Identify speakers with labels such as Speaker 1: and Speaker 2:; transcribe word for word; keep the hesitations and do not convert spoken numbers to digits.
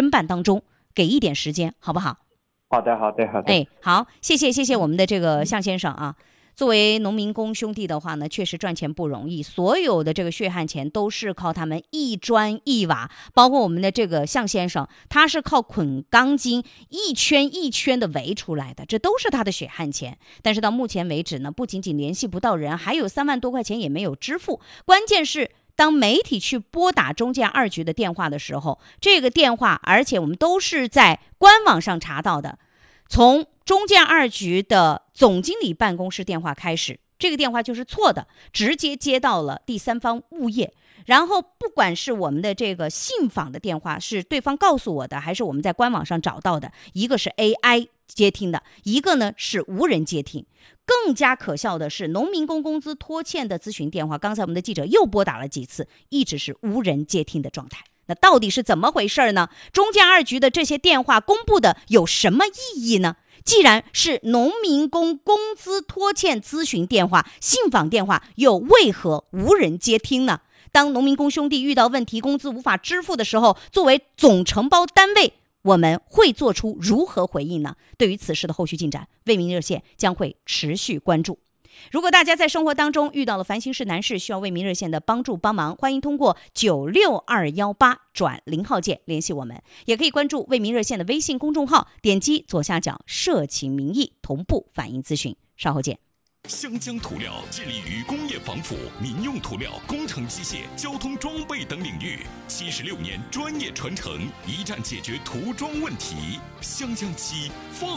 Speaker 1: 侦办当中，给一点时间，好不好？
Speaker 2: 好的，好的，好的。
Speaker 1: 哎，好，谢谢，谢谢我们的这个向先生啊。作为农民工兄弟的话呢，确实赚钱不容易，所有的这个血汗钱都是靠他们一砖一瓦，包括我们的这个向先生，他是靠捆钢筋一圈一圈的围出来的，这都是他的血汗钱。但是到目前为止呢，不仅仅联系不到人，还有三万多块钱也没有支付。关键是当媒体去拨打中建二局的电话的时候，这个电话，而且我们都是在官网上查到的，从中建二局的总经理办公室电话开始，这个电话就是错的，直接接到了第三方物业。然后不管是我们的这个信访的电话是对方告诉我的，还是我们在官网上找到的，一个是 A I 接听的，一个呢是无人接听。更加可笑的是，农民工工资拖欠的咨询电话，刚才我们的记者又拨打了几次，一直是无人接听的状态。那到底是怎么回事呢？中建二局的这些电话公布的有什么意义呢？既然是农民工工资拖欠咨询电话、信访电话，又为何无人接听呢？当农民工兄弟遇到问题，工资无法支付的时候，作为总承包单位，我们会做出如何回应呢？对于此事的后续进展，为民热线将会持续关注。如果大家在生活当中遇到了烦心事难事，需要为民热线的帮助帮忙，欢迎通过九六二一八转零号键联系我们，也可以关注为民热线的微信公众号，点击左下角社情民意同步反映咨询。稍后见。
Speaker 3: 湘江涂料致力于工业防腐、民用涂料、工程机械、交通装备等领域，七十六年专业传承，一站解决涂装问题。湘江漆放